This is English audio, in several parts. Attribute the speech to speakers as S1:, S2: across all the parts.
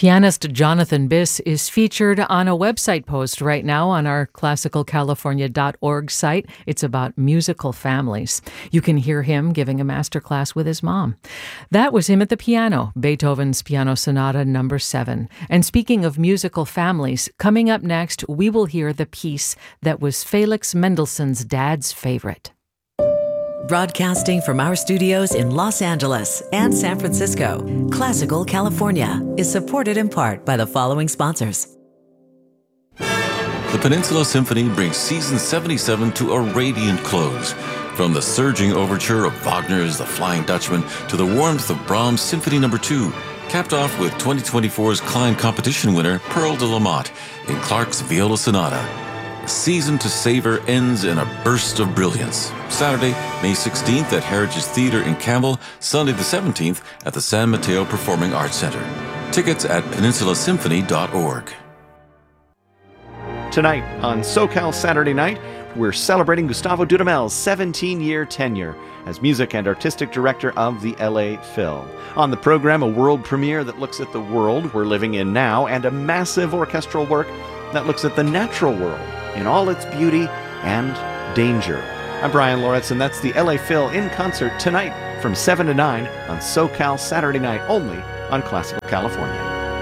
S1: Pianist Jonathan Biss is featured on a website post right now on our classicalcalifornia.org site. It's about musical families. You can hear him giving a masterclass with his mom. That was him at the piano, Beethoven's Piano Sonata No. 7. And speaking of musical families, coming up next, we will hear the piece that was Felix Mendelssohn's dad's favorite.
S2: Broadcasting from our studios in Los Angeles and San Francisco, Classical California is supported in part by the following sponsors.
S3: The Peninsula Symphony brings season 77 to a radiant close. From the surging overture of Wagner's The Flying Dutchman to the warmth of Brahms' Symphony No. 2, capped off with 2024's Klein competition winner Pearl de la Motte in Clarke's Viola Sonata. A season to savor ends in a burst of brilliance. Saturday, May 16th at Heritage Theatre in Campbell, Sunday the 17th at the San Mateo Performing Arts Center. Tickets at peninsulaSymphony.org.
S4: Tonight on SoCal Saturday Night, we're celebrating Gustavo Dudamel's 17-year tenure as music and artistic director of the LA Phil. On the program, a world premiere that looks at the world we're living in now and a massive orchestral work that looks at the natural world in all its beauty and danger. I'm Brian Loritz, and that's the LA Phil in concert tonight from 7 to 9 on SoCal Saturday Night, only on Classical California.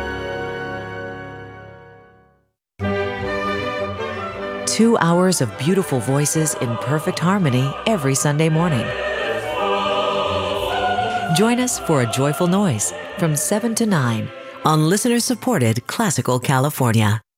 S2: Two hours of beautiful voices in perfect harmony every Sunday morning. Join us for a joyful noise from 7 to 9 on listener-supported Classical California.